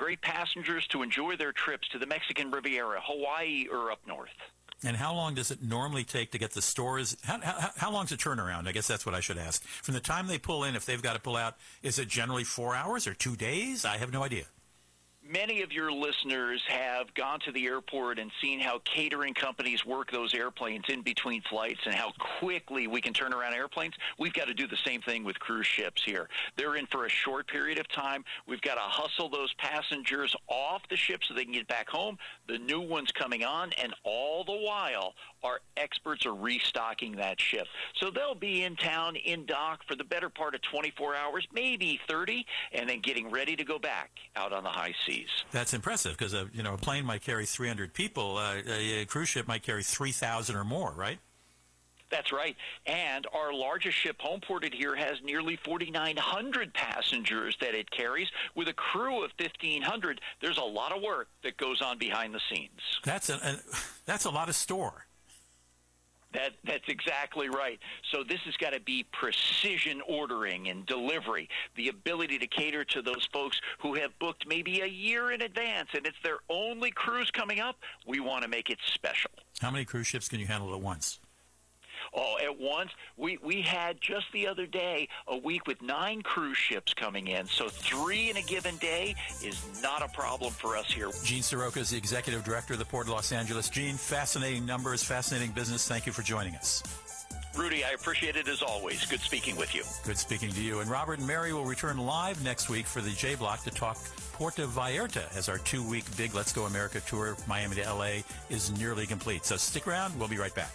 ferry passengers to enjoy their trips to the Mexican Riviera, Hawaii, or up north. And how long does it normally take to get the stores? How long's the turnaround? I guess that's what I should ask. From the time they pull in, if they've got to pull out, is it generally 4 hours or 2 days? I have no idea. Many of your listeners have gone to the airport and seen how catering companies work those airplanes in between flights and how quickly we can turn around airplanes. We've got to do the same thing with cruise ships here. They're in for a short period of time. We've got to hustle those passengers off the ship so they can get back home, the new ones coming on, and all the while our experts are restocking that ship. So they'll be in town, in dock, for the better part of 24 hours, maybe 30, and then getting ready to go back out on the high seas. That's impressive because a plane might carry 300 people. A cruise ship might carry 3,000 or more, right? That's right. And our largest ship, home ported here, has nearly 4,900 passengers that it carries. With a crew of 1,500, there's a lot of work that goes on behind the scenes. That's a lot of store. That's exactly right. So this has got to be precision ordering and delivery, the ability to cater to those folks who have booked maybe a year in advance, and it's their only cruise coming up. We want to make it special. How many cruise ships can you handle at once? Oh, at once, we had just the other day a week with 9 cruise ships coming in, so 3 in a given day is not a problem for us here. Gene Soroka is the Executive Director of the Port of Los Angeles. Gene, fascinating numbers, fascinating business. Thank you for joining us. Rudy, I appreciate it as always. Good speaking with you. Good speaking to you. And Robert and Mary will return live next week for the J Block to talk Puerto Vallarta as our 2-week big Let's Go America tour, Miami to L.A., is nearly complete. So stick around. We'll be right back.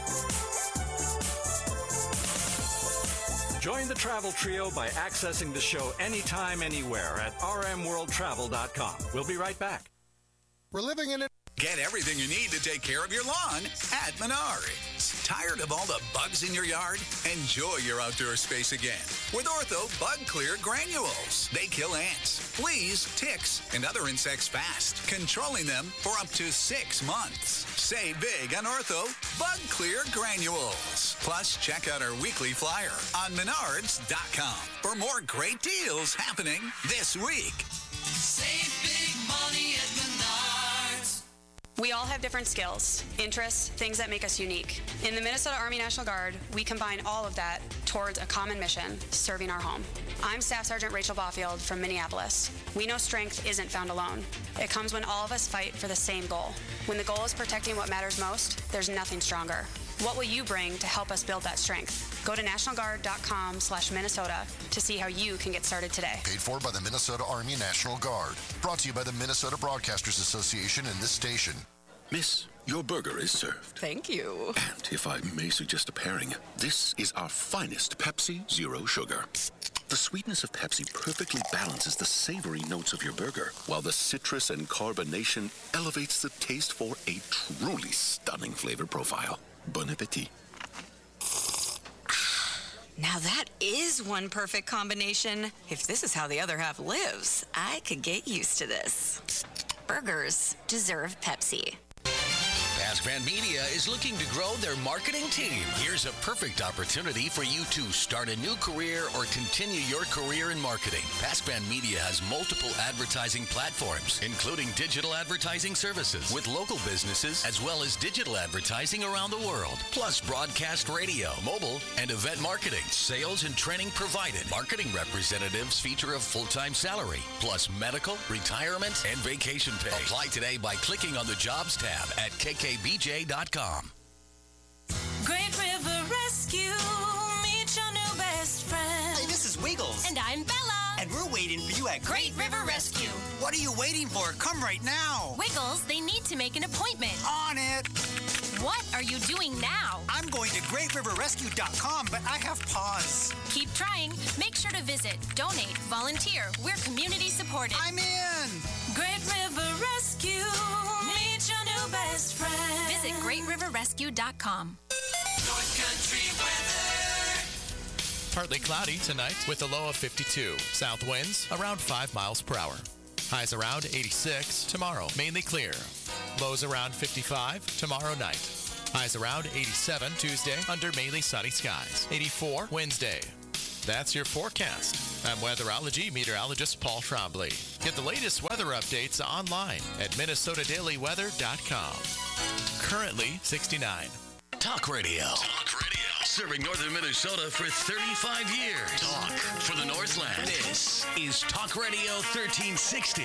Join the Travel Trio by accessing the show anytime, anywhere at rmworldtravel.com. We'll be right back. We're living in it. Get everything you need to take care of your lawn at Menards. Tired of all the bugs in your yard? Enjoy your outdoor space again with Ortho Bug Clear Granules. They kill ants, fleas, ticks, and other insects fast, controlling them for up to 6 months. Save big on Ortho Bug Clear Granules. Plus, check out our weekly flyer on Menards.com for more great deals happening this week. Save big money at Menards. We all have different skills, interests, things that make us unique. In the Minnesota Army National Guard, we combine all of that towards a common mission, serving our home. I'm Staff Sergeant Rachel Baufield from Minneapolis. We know strength isn't found alone. It comes when all of us fight for the same goal. When the goal is protecting what matters most, there's nothing stronger. What will you bring to help us build that strength? Go to nationalguard.com/Minnesota to see how you can get started today. Paid for by the Minnesota Army National Guard. Brought to you by the Minnesota Broadcasters Association and this station. Miss, your burger is served. Thank you. And if I may suggest a pairing, this is our finest Pepsi Zero Sugar. The sweetness of Pepsi perfectly balances the savory notes of your burger, while the citrus and carbonation elevates the taste for a truly stunning flavor profile. Bon appetit. Now that is one perfect combination. If this is how the other half lives, I could get used to this. Burgers deserve Pepsi. Paspan Media is looking to grow their marketing team. Here's a perfect opportunity for you to start a new career or continue your career in marketing. Paspan Media has multiple advertising platforms, including digital advertising services with local businesses, as well as digital advertising around the world, plus broadcast radio, mobile, and event marketing. Sales and training provided. Marketing representatives feature a full-time salary, plus medical, retirement, and vacation pay. Apply today by clicking on the Jobs tab at kkbj.com. Great River Rescue, meet your new best friend. Hey, this is Wiggles. And I'm Bella. And we're waiting for you at Great River Rescue. What are you waiting for? Come right now. Wiggles, they need to make an appointment. On it. What are you doing now? I'm going to greatriverrescue.com, but I have pause. Keep trying. Make sure to visit, donate, volunteer. We're community supported. I'm in. Great River Rescue, meet your new best friend. Visit greatriverrescue.com. North Country weather. Partly cloudy tonight with a low of 52. South winds around 5 miles per hour. Highs around 86 tomorrow, mainly clear. Lows around 55 tomorrow night. Highs around 87 Tuesday under mainly sunny skies. 84 Wednesday. That's your forecast. I'm weatherology meteorologist Paul Trombley. Get the latest weather updates online at minnesotadailyweather.com. Currently 69. Talk Radio. Talk Radio. Serving northern Minnesota for 35 years. Talk for the Northland. This is Talk Radio 1360.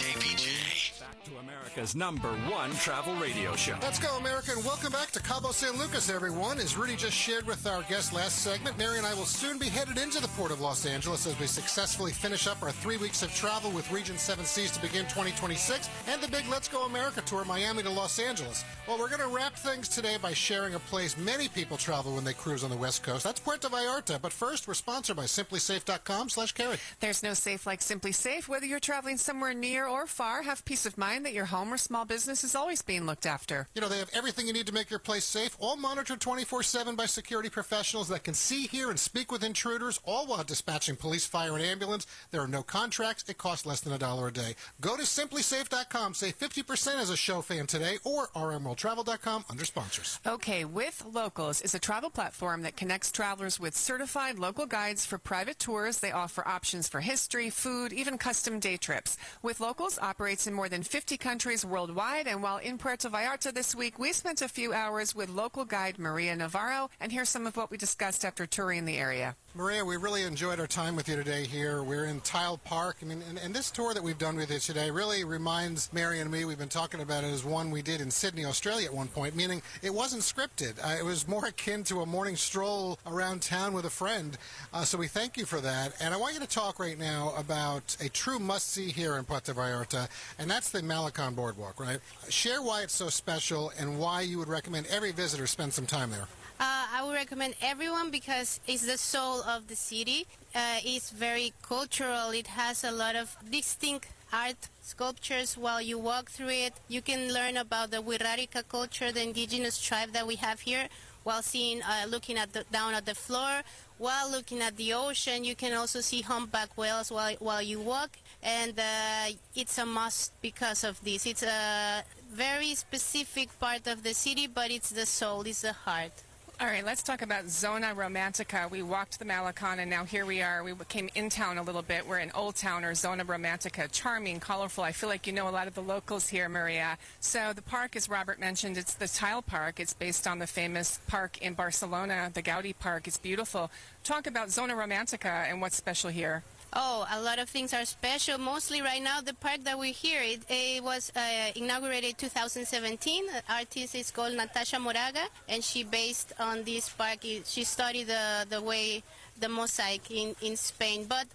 KKPJ. Back to America's #1 travel radio show. Let's go, America, and welcome back to Cabo San Lucas, everyone. As Rudy just shared with our guest last segment, Mary and I will soon be headed into the Port of Los Angeles as we successfully finish up our 3 weeks of travel with Regent Seven Seas to begin 2026 and the big Let's Go America tour, Miami to Los Angeles. Well, we're going to wrap things today by sharing a place many people travel when they cruise on the West Coast. That's Puerto Vallarta. But first, we're sponsored by SimplySafe.com/Carrie. There's no safe like Simply Safe. Whether you're traveling somewhere near or far, have peace of mind that your home or small business is always being looked after. You know, they have everything you need to make your place safe, all monitored 24/7 by security professionals that can see, hear, and speak with intruders, all while dispatching police, fire, and ambulance. There are no contracts. It costs less than $1 a day. Go to SimplySafe.com. Save 50% as a show fan today, or rmworldtravel.com under sponsors. Okay, With Locals is a travel platform that connects travelers with certified local guides for private tours. They offer options for history, food, even custom day trips. With Locals operates in more than 50 countries worldwide, and while in Puerto Vallarta this week, we spent a few hours with local guide Maria Navarro, and here's some of what we discussed after touring the area. Maria, we really enjoyed our time with you today here. We're in Tile Park. I mean, and this tour that we've done with you today really reminds Mary and me, we've been talking about it as one we did in Sydney, Australia at one point, meaning it wasn't scripted. It was more akin to a morning stroll around town with a friend. So we thank you for that. And I want you to talk right now about a true must-see here in Puerto Vallarta, and that's the Malecon Boardwalk, right? Share why it's so special and why you would recommend every visitor spend some time there. I would recommend everyone because it's the soul of the city. It's very cultural. It has a lot of distinct art sculptures. While you walk through it, you can learn about the Wirrárica culture, the indigenous tribe that we have here, while looking at down at the floor. While looking at the ocean, you can also see humpback whales while you walk, and it's a must because of this. It's a very specific part of the city, but it's the soul, it's the heart. All right, let's talk about Zona Romantica. We walked the Malecon, and now here we are. We came in town a little bit. We're in Old Town, or Zona Romantica. Charming, colorful. I feel like you know a lot of the locals here, Maria. So the park, as Robert mentioned, it's the Tile Park. It's based on the famous park in Barcelona, the Gaudi Park. It's beautiful. Talk about Zona Romantica and what's special here. Oh, a lot of things are special. Mostly right now, the park that we're here, it was inaugurated 2017. The artist is called Natasha Moraga, and she based on this park. She studied the way the mosaic in Spain. But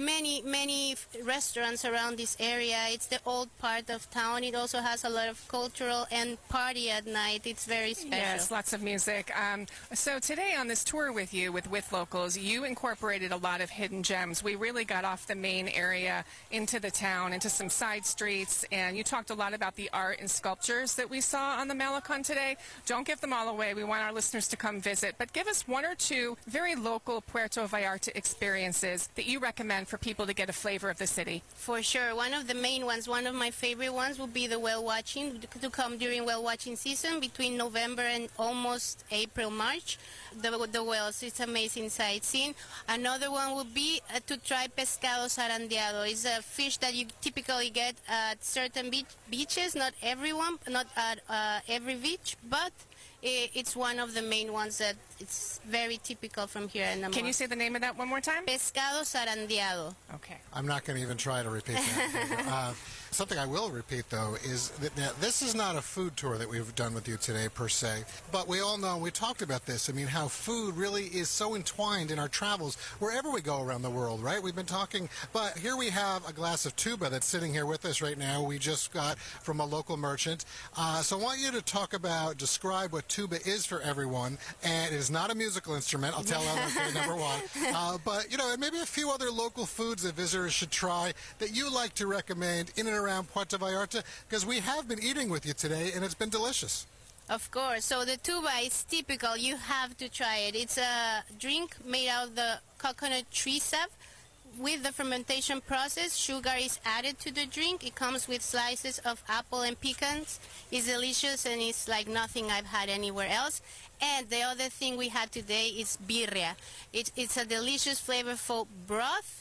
many restaurants around this area. It's the old part of town. It also has a lot of cultural and party at night. It's very special. Yes, lots of music. So today on this tour with you, with Locals, you incorporated a lot of hidden gems. We really got off the main area into the town, into some side streets, and you talked a lot about the art and sculptures that we saw on the Malecon today. Don't give them all away. We want our listeners to come visit, but give us one or two very local Puerto Vallarta experiences that you recommend for people to get a flavor of the city. For sure. One of the main ones, one of my favorite ones, would be the whale watching, to come during whale watching season between November and almost April, March. The whales, it's amazing sightseeing. Another one would be to try pescado zarandeado. It's a fish that you typically get at certain beaches, not everyone, not at every beach, but it's one of the main ones that it's very typical from here in the Can you say the name of that one more time? Pescado zarandeado. Okay. I'm not going to even try to repeat that. Something I will repeat, though, is that now, this is not a food tour that we've done with you today, per se. But we all know, we talked about this, I mean, how food really is so entwined in our travels wherever we go around the world, right? We've been talking, but here we have a glass of tuba that's sitting here with us right now. We just got from a local merchant. So I want you to describe what tuba is for everyone. And it is not a musical instrument, I'll tell them, number one. But, you know, and maybe a few other local foods that visitors should try that you like to recommend in and around Puerto Vallarta, because we have been eating with you today and it's been delicious. Of course. So the tuba is typical. You have to try it. It's a drink made out of the coconut tree sap. With the fermentation process, sugar is added to the drink. It comes with slices of apple and pecans. It's delicious and it's like nothing I've had anywhere else. And the other thing we had today is birria. It's a delicious, flavorful broth,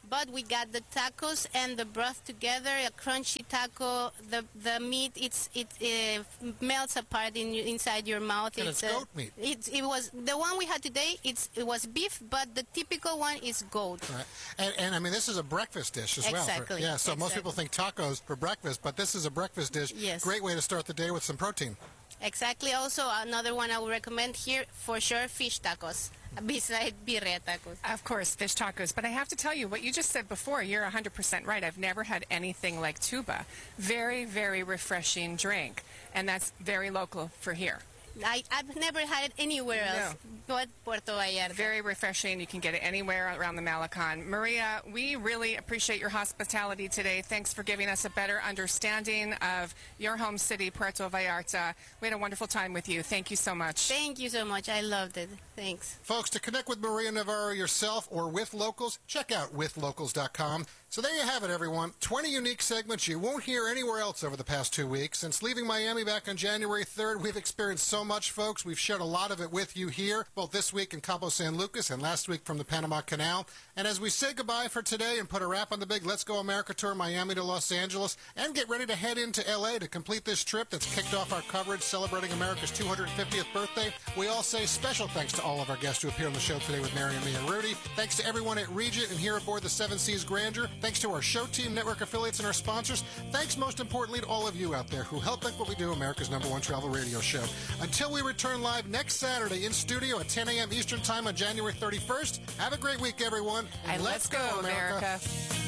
but we got the tacos and the broth together, a crunchy taco. The meat, it melts apart inside your mouth. And it's goat meat. It was the one we had today. It was beef, but the typical one is goat. Right. And I mean, this is a breakfast dish as well. Exactly. So most people think tacos for breakfast, but this is a breakfast dish. Yes. Great way to start the day with some protein. Exactly. Also, another one I would recommend here for sure: fish tacos. Beside birria tacos. Of course, fish tacos. But I have to tell you, what you just said before, you're 100% right. I've never had anything like tuba. Very, very refreshing drink. And that's very local for here. I've never had it anywhere else but Puerto Vallarta. Very refreshing. You can get it anywhere around the Malecon. Maria, we really appreciate your hospitality today. Thanks for giving us a better understanding of your home city, Puerto Vallarta. We had a wonderful time with you. Thank you so much. Thank you so much. I loved it. Thanks. Folks, to connect with Maria Navarro yourself or with locals, check out withlocals.com. So there you have it, everyone. 20 unique segments you won't hear anywhere else over the past 2 weeks. Since leaving Miami back on January 3rd, we've experienced so much, folks. We've shared a lot of it with you here, both this week in Cabo San Lucas and last week from the Panama Canal. And as we say goodbye for today and put a wrap on the big Let's Go America tour, Miami to Los Angeles, and get ready to head into L.A. to complete this trip that's kicked off our coverage celebrating America's 250th birthday, we all say special thanks to all of our guests who appear on the show today with Mary and me and Rudy. Thanks to everyone at Regent and here aboard the Seven Seas Grandeur. Thanks to our show team, network affiliates, and our sponsors. Thanks most importantly to all of you out there who help make what we do America's #1 travel radio show. Until we return live next Saturday in studio at 10 a.m. Eastern Time on January 31st, have a great week, everyone. And let's go, America.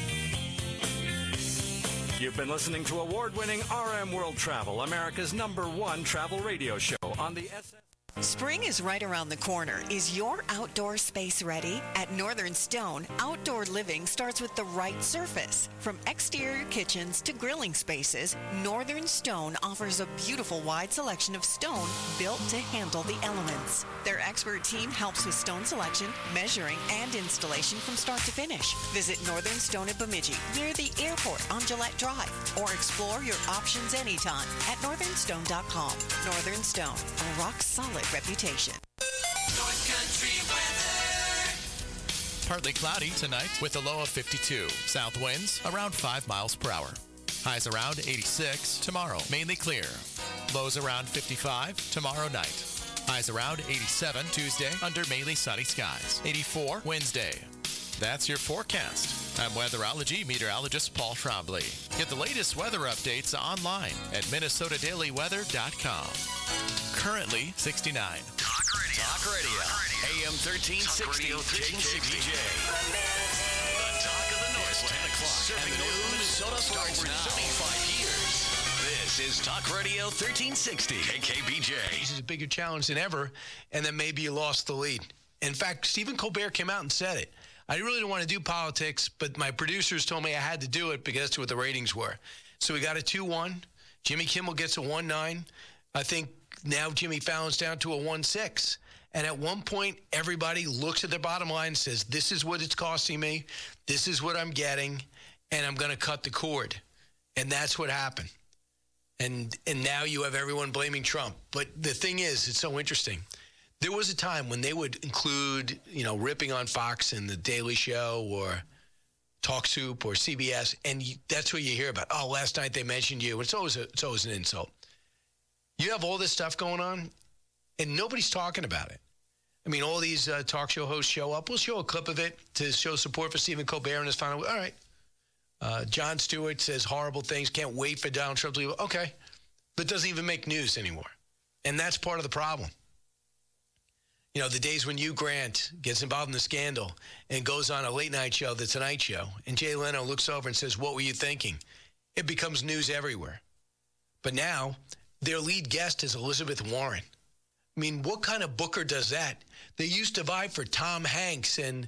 You've been listening to award-winning RM World Travel, America's #1 travel radio show on the SS. Spring is right around the corner. Is your outdoor space ready? At Northern Stone, outdoor living starts with the right surface. From exterior kitchens to grilling spaces, Northern Stone offers a beautiful wide selection of stone built to handle the elements. Their expert team helps with stone selection, measuring, and installation from start to finish. Visit Northern Stone at Bemidji, near the airport on Gillette Drive, or explore your options anytime at northernstone.com. Northern Stone, a rock-solid reputation. North Country weather. Partly cloudy tonight with a low of 52. South winds around 5 miles per hour. Highs around 86 tomorrow, mainly clear. Lows around 55 tomorrow night. Highs around 87 Tuesday under mainly sunny skies. 84 Wednesday. That's your forecast. I'm weatherology meteorologist Paul Trombley. Get the latest weather updates online at minnesotadailyweather.com. Currently 69. Talk Radio. AM 1360 KKBJ. The talk of the Northwest. 10 o'clock. Serving Northern Minnesota starts now. 75 years. This is Talk Radio 1360 KKBJ. This is a bigger challenge than ever, and then maybe you lost the lead. In fact, Stephen Colbert came out and said it. I really don't want to do politics, but my producers told me I had to do it because that's what the ratings were. So we got a 2-1. Jimmy Kimmel gets a 1-9. I think now Jimmy Fallon's down to a 1-6. And at one point, everybody looks at their bottom line and says, this is what it's costing me. This is what I'm getting. And I'm going to cut the cord. And that's what happened. And now you have everyone blaming Trump. But the thing is, it's so interesting. There was a time when they would include, ripping on Fox and The Daily Show or Talk Soup or CBS, and that's what you hear about. Oh, last night they mentioned you. It's always an insult. You have all this stuff going on, and nobody's talking about it. I mean, all these talk show hosts show up. We'll show a clip of it to show support for Stephen Colbert and his final. All right. Jon Stewart says horrible things. Can't wait for Donald Trump to leave. Okay. But doesn't even make news anymore. And that's part of the problem. The days when Hugh Grant gets involved in the scandal and goes on a late-night show, The Tonight Show, and Jay Leno looks over and says, what were you thinking? It becomes news everywhere. But now, their lead guest is Elizabeth Warren. I mean, what kind of booker does that? They used to vie for Tom Hanks and,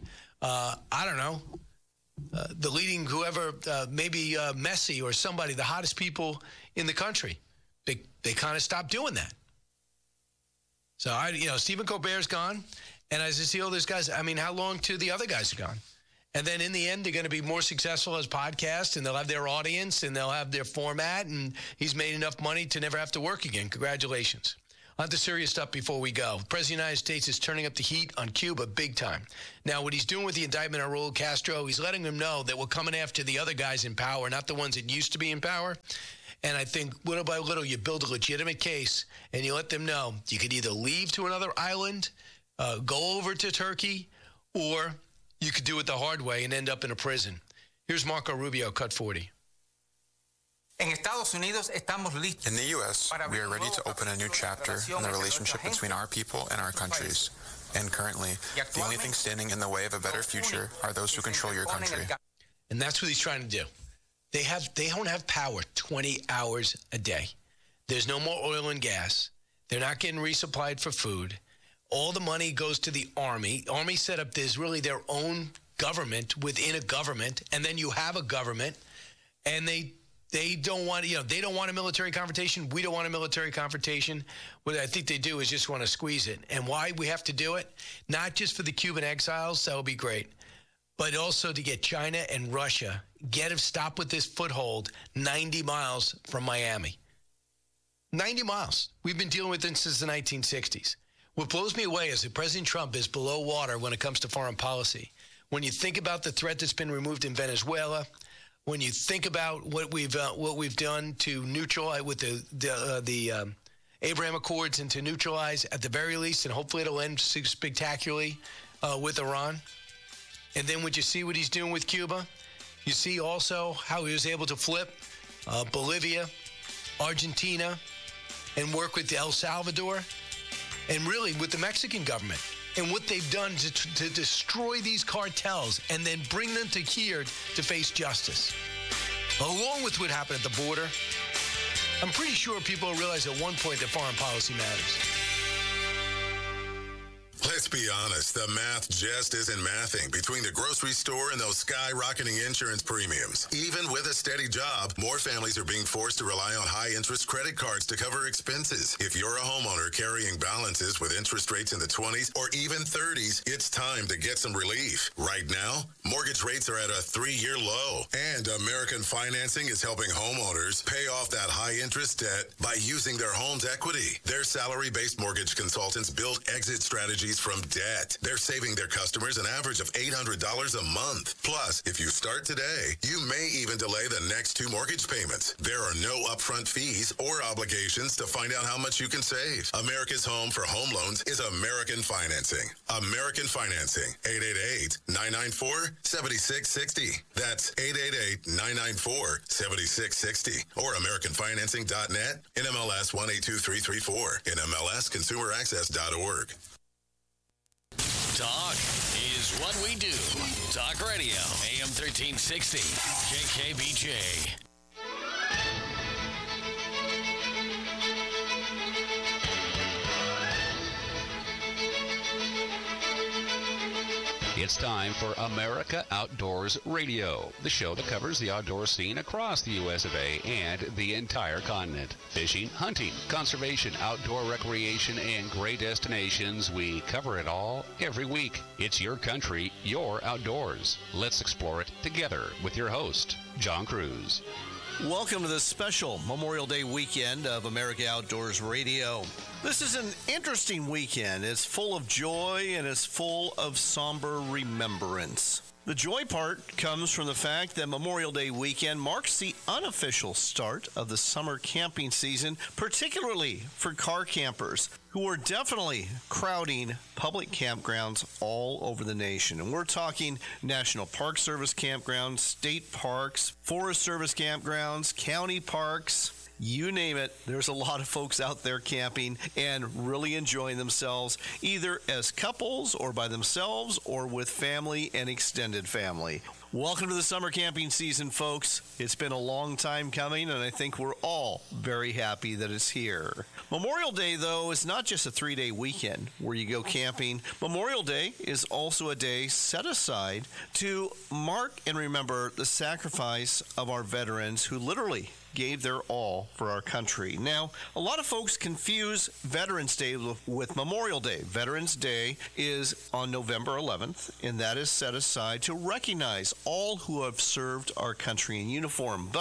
the leading whoever, maybe Messi or somebody, the hottest people in the country. They kind of stopped doing that. So, Stephen Colbert's gone, and as I see all those guys, how long till the other guys are gone? And then in the end, they're going to be more successful as podcasts, and they'll have their audience, and they'll have their format, and he's made enough money to never have to work again. Congratulations. On to serious stuff before we go. The President of the United States is turning up the heat on Cuba big time. Now, what he's doing with the indictment on Raul Castro, he's letting them know that we're coming after the other guys in power, not the ones that used to be in power. And I think little by little, you build a legitimate case, and you let them know you could either leave to another island, go over to Turkey, or you could do it the hard way and end up in a prison. Here's Marco Rubio, Cut 40. In the U.S., we are ready to open a new chapter in the relationship between our people and our countries. And currently, the only thing standing in the way of a better future are those who control your country. And that's what he's trying to do. They don't have power 20 hours a day. There's no more oil and gas. They're not getting resupplied for food. All the money goes to the Army. Army set up, there's really their own government within a government, and then you have a government, and they don't want, they don't want a military confrontation. We don't want a military confrontation. What I think they do is just want to squeeze it. And why we have to do it? Not just for the Cuban exiles, that would be great, but also to get China and Russia, stop with this foothold 90 miles from Miami. 90 miles. We've been dealing with this since the 1960s. What blows me away is that President Trump is below water when it comes to foreign policy. When you think about the threat that's been removed in Venezuela, when you think about what we've done to neutralize with the Abraham Accords and to neutralize at the very least, and hopefully it'll end spectacularly with Iran. And then when you see what he's doing with Cuba, you see also how he was able to flip Bolivia, Argentina, and work with El Salvador, and really with the Mexican government. And what they've done to destroy these cartels and then bring them to here to face justice. Along with what happened at the border, I'm pretty sure people realize at one point that foreign policy matters. Let's be honest, the math just isn't mathing between the grocery store and those skyrocketing insurance premiums. Even with a steady job, more families are being forced to rely on high-interest credit cards to cover expenses. If you're a homeowner carrying balances with interest rates in the 20s or even 30s, it's time to get some relief. Right now, mortgage rates are at a 3-year low, and American Financing is helping homeowners pay off that high-interest debt by using their home's equity. Their salary-based mortgage consultants build exit strategies from debt. They're saving their customers an average of $800 a month. Plus, if you start today, you may even delay the next 2 mortgage payments. There are no upfront fees or obligations to find out how much you can save. America's home for home loans is American Financing. American Financing, 888-994-7660. That's 888-994-7660. Or AmericanFinancing.net, NMLS 182334, NMLSConsumerAccess.org. Talk is what we do. Talk Radio, AM 1360, KKBJ. It's time for America Outdoors Radio, the show that covers the outdoor scene across the U.S. of A. and the entire continent. Fishing, hunting, conservation, outdoor recreation, and great destinations. We cover it all every week. It's your country, your outdoors. Let's explore it together with your host, John Cruz. Welcome to this special Memorial Day weekend of America Outdoors Radio. This is an interesting weekend. It's full of joy and it's full of somber remembrance. The joy part comes from the fact that Memorial Day weekend marks the unofficial start of the summer camping season, particularly for car campers who are definitely crowding public campgrounds all over the nation. And we're talking National Park Service campgrounds, state parks, Forest Service campgrounds, county parks. You name it, there's a lot of folks out there camping and really enjoying themselves, either as couples or by themselves or with family and extended family. Welcome to the summer camping season, folks. It's been a long time coming, and I think we're all very happy that it's here. Memorial Day, though, is not just a 3-day weekend where you go camping. Memorial Day is also a day set aside to mark and remember the sacrifice of our veterans who literally gave their all for our country. Now, a lot of folks confuse Veterans Day with Memorial Day. Veterans Day is on November 11th, and that is set aside to recognize all who have served our country in uniform. But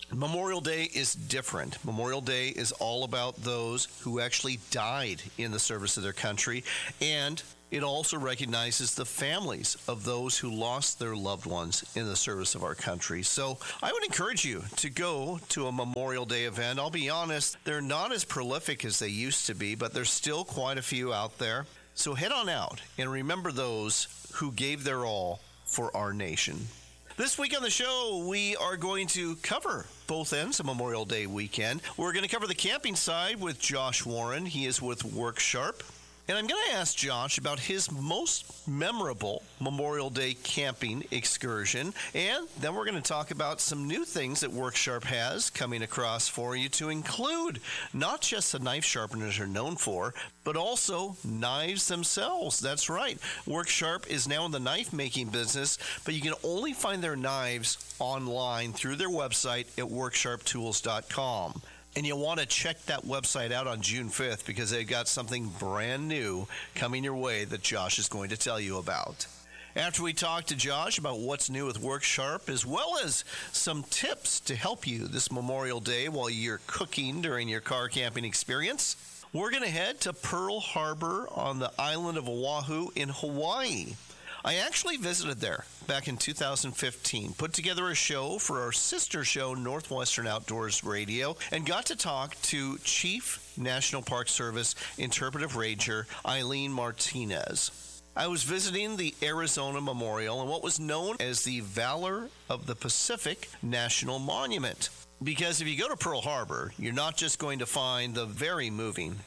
Memorial Day is different. Memorial Day is all about those who actually died in the service of their country, and it also recognizes the families of those who lost their loved ones in the service of our country. So I would encourage you to go to a Memorial Day event. I'll be honest, they're not as prolific as they used to be, but there's still quite a few out there. So head on out and remember those who gave their all for our nation. This week on the show, we are going to cover both ends of Memorial Day weekend. We're going to cover the camping side with Josh Warren. He is with WorkSharp. And I'm going to ask Josh about his most memorable Memorial Day camping excursion. And then we're going to talk about some new things that WorkSharp has coming across for you, to include not just the knife sharpeners are known for, but also knives themselves. That's right. WorkSharp is now in the knife making business, but you can only find their knives online through their website at worksharptools.com. And you'll want to check that website out on June 5th because they've got something brand new coming your way that Josh is going to tell you about. After we talk to Josh about what's new with WorkSharp, as well as some tips to help you this Memorial Day while you're cooking during your car camping experience, we're going to head to Pearl Harbor on the island of Oahu in Hawaii. I actually visited there back in 2015, put together a show for our sister show, Northwestern Outdoors Radio, and got to talk to Chief National Park Service Interpretive Ranger Eileen Martinez. I was visiting the Arizona Memorial and what was known as the Valor of the Pacific National Monument. Because if you go to Pearl Harbor, you're not just going to find the very moving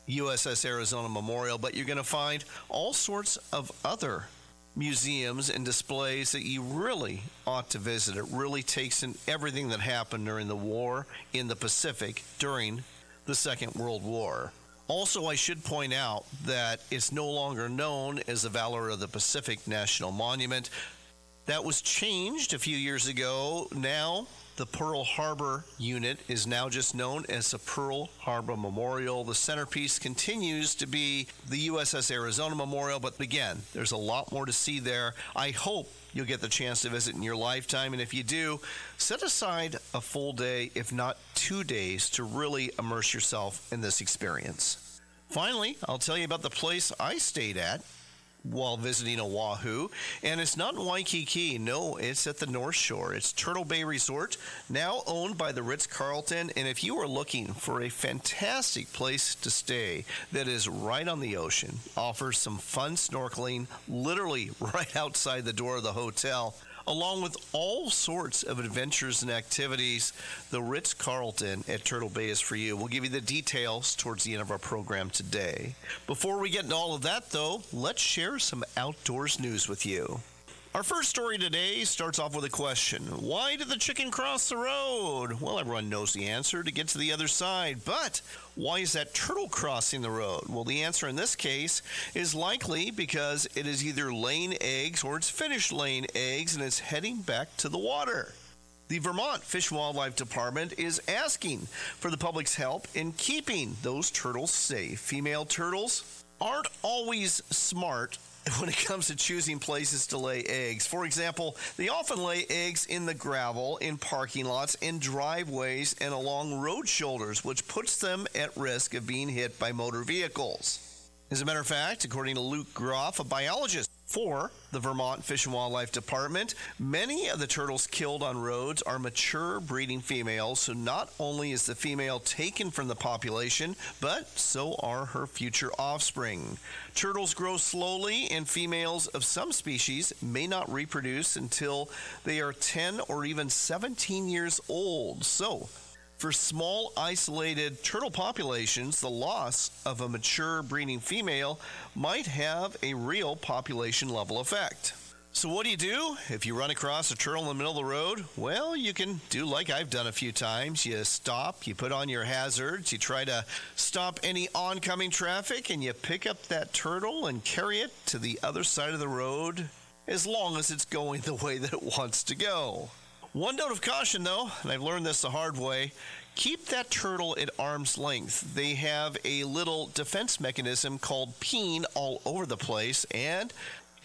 USS Arizona Memorial, but you're going to find all sorts of other museums and displays that you really ought to visit. It really takes in everything that happened during the war in the Pacific during the Second World War. Also, I should point out that it's no longer known as the Valor of the Pacific National Monument. That was changed a few years ago. Now, the Pearl Harbor unit is now just known as the Pearl Harbor Memorial. The centerpiece continues to be the USS Arizona Memorial, but again, there's a lot more to see there. I hope you'll get the chance to visit in your lifetime, and if you do, set aside a full day, if not 2 days, to really immerse yourself in this experience. Finally, I'll tell you about the place I stayed at while visiting Oahu, and it's not in Waikiki. No, it's at the North Shore. It's Turtle Bay Resort, now owned by the Ritz-Carlton, and if you are looking for a fantastic place to stay that is right on the ocean, offers some fun snorkeling literally right outside the door of the hotel, along with all sorts of adventures and activities, the Ritz-Carlton at Turtle Bay is for you. We'll give you the details towards the end of our program today. Before we get into all of that, though, let's share some outdoors news with you. Our first story today starts off with a question. Why did the chicken cross the road? Well, everyone knows the answer, to get to the other side. But why is that turtle crossing the road? Well, the answer in this case is likely because it is either laying eggs or it's finished laying eggs and it's heading back to the water. The Vermont Fish and Wildlife Department is asking for the public's help in keeping those turtles safe. Female turtles aren't always smart when it comes to choosing places to lay eggs. For example, they often lay eggs in the gravel, in parking lots, in driveways, and along road shoulders, which puts them at risk of being hit by motor vehicles. As a matter of fact, according to Luke Groff, a biologist for the Vermont Fish and Wildlife Department, many of the turtles killed on roads are mature breeding females, so not only is the female taken from the population, but so are her future offspring. Turtles grow slowly, and females of some species may not reproduce until they are 10 or even 17 years old. So, for small, isolated turtle populations, the loss of a mature breeding female might have a real population-level effect. So what do? If you run across a turtle in the middle of the road? Well, you can do like I've done a few times. You stop, you put on your hazards, you try to stop any oncoming traffic, and you pick up that turtle and carry it to the other side of the road, as long as it's going the way that it wants to go. One note of caution, though, and I've learned this the hard way, keep that turtle at arm's length. They have a little defense mechanism called peen all over the place, and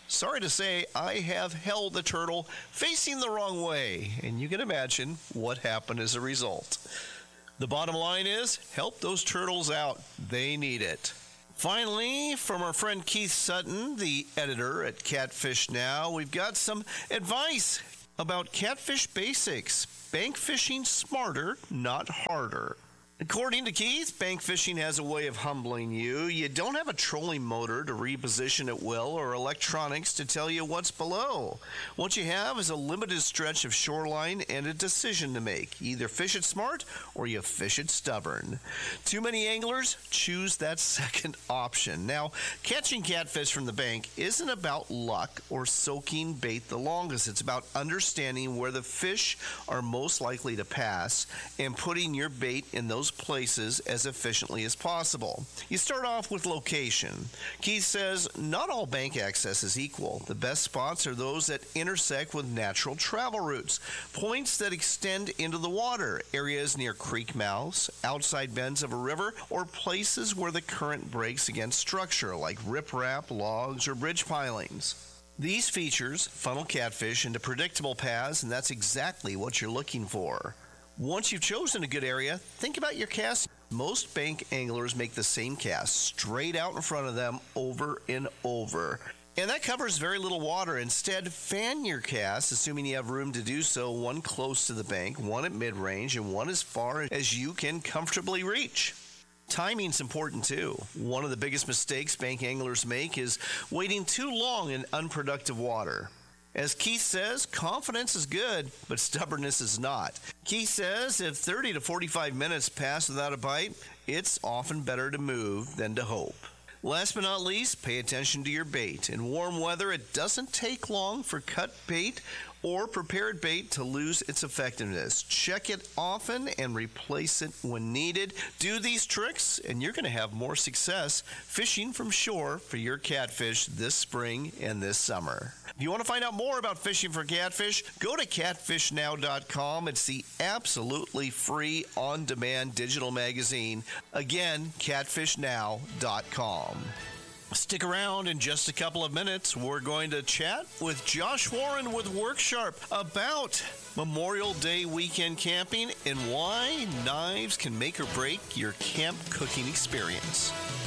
Sorry to say, I have held the turtle facing the wrong way, and you can imagine what happened as a result. The bottom line is, help those turtles out. They need it. Finally, from our friend Keith Sutton, the editor at Catfish Now, we've got some advice about catfish basics. Bank fishing smarter, not harder. According to Keith, bank fishing has a way of humbling you. You don't have a trolling motor to reposition at will or electronics to tell you what's below. What you have is a limited stretch of shoreline and a decision to make. Either fish it smart or you fish it stubborn. Too many anglers choose that second option. Now, catching catfish from the bank isn't about luck or soaking bait the longest. It's about understanding where the fish are most likely to pass and putting your bait in those places as efficiently as possible. You start off with location. Keith says not all bank access is equal. The best spots are those that intersect with natural travel routes, points that extend into the water, areas near creek mouths, outside bends of a river, or places where the current breaks against structure like riprap, logs, or bridge pilings. These features funnel catfish into predictable paths, and that's exactly what you're looking for. Once you've chosen a good area, think about your cast. Most bank anglers make the same cast straight out in front of them over and over. And that covers very little water. Instead, fan your cast, assuming you have room to do so, one close to the bank, one at mid-range, and one as far as you can comfortably reach. Timing's important too. One of the biggest mistakes bank anglers make is waiting too long in unproductive water. As Keith says, confidence is good, but stubbornness is not. Keith says if 30 to 45 minutes pass without a bite, it's often better to move than to hope. Last but not least, pay attention to your bait. In warm weather, it doesn't take long for cut bait or prepared bait to lose its effectiveness. Check it often and replace it when needed. Do these tricks and you're going to have more success fishing from shore for your catfish this spring and this summer. If you want to find out more about fishing for catfish, go to catfishnow.com. It's the absolutely free on-demand digital magazine. Again, catfishnow.com. Stick around in just a couple of minutes. We're going to chat with Josh Warren with Worksharp about Memorial Day weekend camping and why knives can make or break your camp cooking experience.